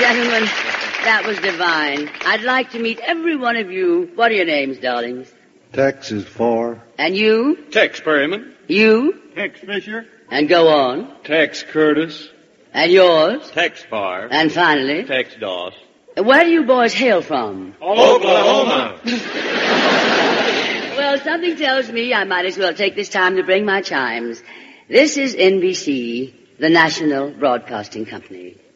Gentlemen, that was divine. I'd like to meet every one of you. What are your names, darlings? Tex is 4. And you? Tex Perryman. You? Tex Fisher. And go on. Tex Curtis. And yours? Tex Barr. And finally? Tex Doss. Where do you boys hail from? Oklahoma. Well, something tells me I might as well take this time to bring my chimes. This is NBC, the National Broadcasting Company.